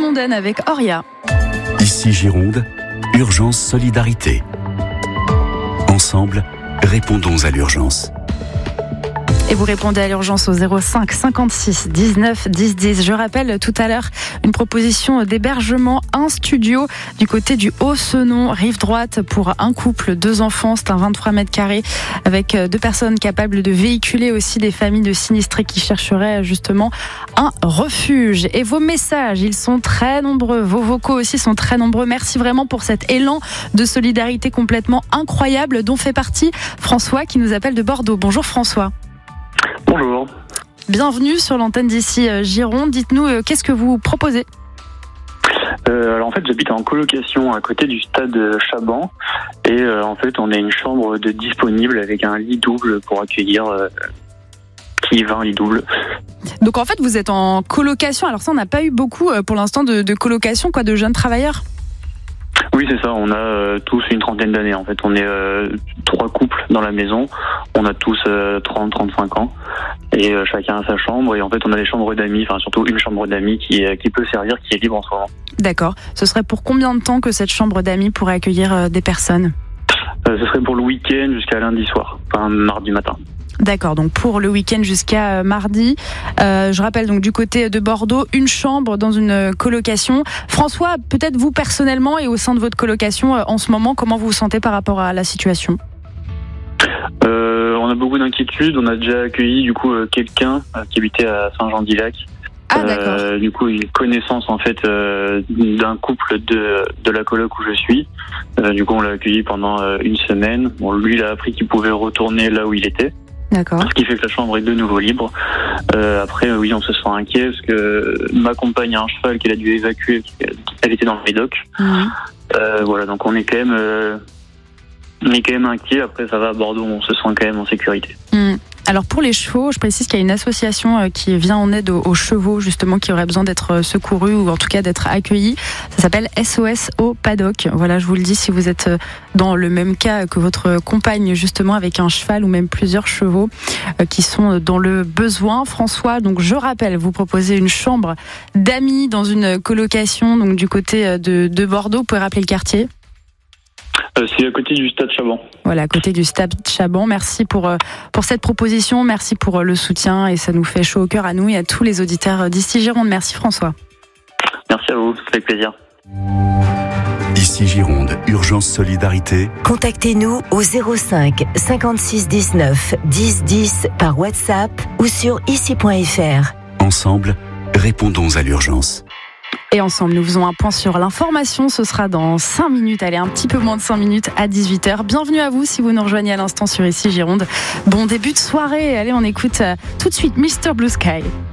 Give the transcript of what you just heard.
Girondenne avec Oria. Ici Gironde, urgence solidarité. Ensemble, répondons à l'urgence. Et vous répondez à l'urgence au 05 56 19 10 10. Je rappelle tout à l'heure une proposition d'hébergement, un studio du côté du Haut-Senon, rive droite, pour un couple, 2 enfants. C'est un 23 mètres carrés avec 2 personnes capables de véhiculer aussi des familles de sinistrés qui chercheraient justement un refuge. Et vos messages, ils sont très nombreux. Vos vocaux aussi sont très nombreux. Merci vraiment pour cet élan de solidarité complètement incroyable dont fait partie François qui nous appelle de Bordeaux. Bonjour François. Bonjour. Bienvenue sur l'antenne d'ici Gironde. Dites-nous, qu'est-ce que vous proposez ? Alors en fait, j'habite en colocation à côté du stade Chaban et en fait, on a une chambre de disponible avec un lit double pour accueillir qui va un lit double. Donc en fait, vous êtes en colocation. Alors ça, on n'a pas eu beaucoup pour l'instant de colocation, de jeunes travailleurs. Oui, c'est ça. On a tous une trentaine d'années. En fait, on est 3 couples dans la maison. On a tous 30-35 ans et chacun a sa chambre. Et en fait, on a des chambres d'amis, enfin surtout une chambre d'amis qui peut servir, qui est libre en ce moment. D'accord. Ce serait pour combien de temps que cette chambre d'amis pourrait accueillir des personnes ? Ce serait pour le week-end jusqu'à lundi soir, enfin mardi matin. D'accord, donc pour le week-end jusqu'à mardi. Je rappelle donc du côté de Bordeaux, une chambre dans une colocation. François, peut-être vous personnellement et au sein de votre colocation en ce moment, comment vous vous sentez par rapport à la situation ? On a beaucoup d'inquiétudes. On a déjà accueilli du coup quelqu'un qui habitait à Saint-Jean-d'Ilac. Ah d'accord. Du coup, une connaissance en fait d'un couple de la coloc où je suis. Du coup, on l'a accueilli pendant une semaine. Bon, lui, il a appris qu'il pouvait retourner là où il était. D'accord. Ce qui fait que la chambre est de nouveau libre. Après, oui, on se sent inquiet parce que ma compagne a un cheval qu'elle a dû évacuer. Elle était dans le Médoc. Voilà, donc on est quand même inquiet. Après, ça va à Bordeaux, on se sent quand même en sécurité. Alors pour les chevaux, je précise qu'il y a une association qui vient en aide aux chevaux justement qui auraient besoin d'être secourus ou en tout cas d'être accueillis. Ça s'appelle SOS au paddock. Voilà, je vous le dis, si vous êtes dans le même cas que votre compagne justement avec un cheval ou même plusieurs chevaux qui sont dans le besoin. François, donc je rappelle, vous proposez une chambre d'amis dans une colocation donc du côté de Bordeaux. Vous pouvez rappeler le quartier ? C'est à côté du stade Chaban. Voilà, à côté du stade Chaban. Merci pour cette proposition, merci pour le soutien et ça nous fait chaud au cœur à nous et à tous les auditeurs d'ici Gironde. Merci François. Merci à vous, ça fait plaisir. Ici Gironde, urgence solidarité. Contactez-nous au 05 56 19 10 10 par WhatsApp ou sur ici.fr. Ensemble, répondons à l'urgence. Et ensemble, nous faisons un point sur l'information. Ce sera dans 5 minutes, allez, un petit peu moins de 5 minutes à 18h. Bienvenue à vous si vous nous rejoignez à l'instant sur Ici Gironde. Bon début de soirée. Allez, on écoute tout de suite Mr. Blue Sky.